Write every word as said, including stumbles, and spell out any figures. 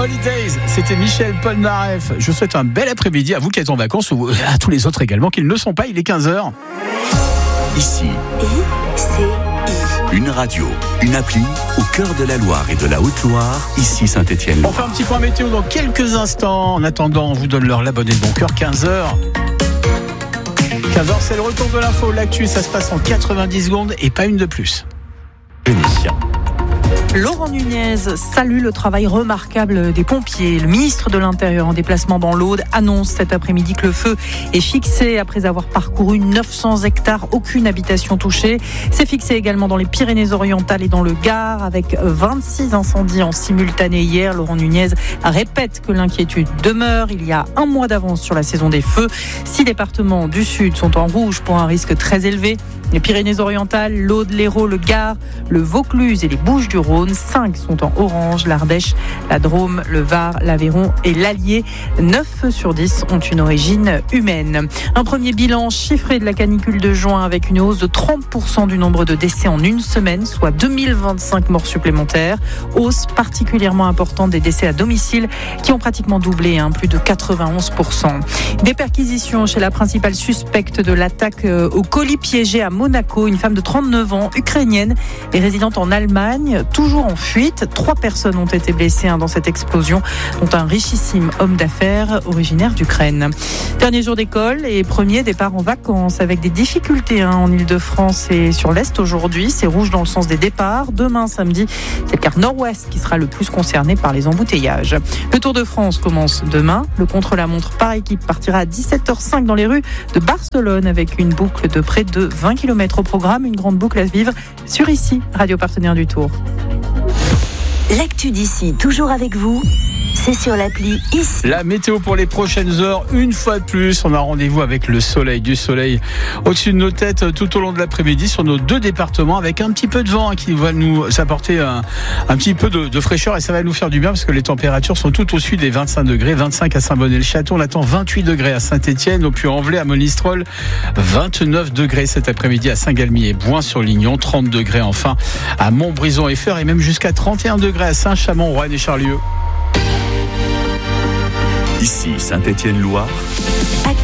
Holidays, c'était Michel Polnareff. Je vous souhaite un bel après-midi à vous qui êtes en vacances ou à tous les autres également qui ne le sont pas. Il est quinze heures. Ici, I C I. Une radio, une appli au cœur de la Loire et de la Haute-Loire. Ici Saint-Étienne. On fait un petit point météo dans quelques instants. En attendant, on vous donne l'heure, la bonne et le bon cœur. quinze heures. quinze heures, c'est le retour de l'info. L'actu, ça se passe en quatre-vingt-dix secondes et pas une de plus. Laurent Nunez salue le travail remarquable des pompiers. Le ministre de l'Intérieur en déplacement dans l'Aude annonce cet après-midi que le feu est fixé après avoir parcouru neuf cents hectares, aucune habitation touchée. C'est fixé également dans les Pyrénées-Orientales et dans le Gard avec vingt-six incendies en simultané hier. Laurent Nunez répète que l'inquiétude demeure. Il y a un mois d'avance sur la saison des feux. Six départements du Sud sont en rouge pour un risque très élevé. Les Pyrénées-Orientales, l'Aude, l'Hérault, le Gard, le Vaucluse et les Bouches-du-Rhône. Cinq sont en orange. L'Ardèche, la Drôme, le Var, l'Aveyron et l'Allier. Neuf feux sur dix ont une origine humaine. Un premier bilan chiffré de la canicule de juin avec une hausse de trente pour cent du nombre de décès en une semaine, soit deux mille vingt-cinq morts supplémentaires. Hausse particulièrement importante des décès à domicile qui ont pratiquement doublé, hein, plus de quatre-vingt-onze pour cent. Des perquisitions chez la principale suspecte de l'attaque au colis piégé à Monaco, une femme de trente-neuf ans, ukrainienne et résidente en Allemagne, toujours en fuite. Trois personnes ont été blessées hein, dans cette explosion, dont un richissime homme d'affaires originaire d'Ukraine. Dernier jour d'école et premier départ en vacances avec des difficultés hein, en Ile-de-France et sur l'Est aujourd'hui. C'est rouge dans le sens des départs. Demain, samedi, c'est le quart nord-ouest qui sera le plus concerné par les embouteillages. Le Tour de France commence demain. Le contre-la-montre par équipe partira à dix-sept heures cinq dans les rues de Barcelone avec une boucle de près de vingt kilomètres au programme. Une grande boucle à vivre sur ici, radio partenaire du Tour. L'actu d'ici, toujours avec vous, c'est sur l'appli Ici. La météo pour les prochaines heures, une fois de plus, on a rendez-vous avec le soleil, du soleil au-dessus de nos têtes tout au long de l'après-midi sur nos deux départements avec un petit peu de vent hein, qui va nous apporter un, un petit peu de, de fraîcheur et ça va nous faire du bien parce que les températures sont tout au-dessus des vingt-cinq degrés, vingt-cinq à Saint-Bonnet-le-Château, on attend vingt-huit degrés à Saint-Étienne, au Puy-en-Velay, à Monistrol, vingt-neuf degrés cet après-midi à Saint-Galmier et Boin-sur-Lignon, trente degrés enfin à Montbrison et Feurs et même jusqu'à trente et un degrés à Saint-Chamond, Roanne et Charlieu. Ici Saint-Étienne-Loire.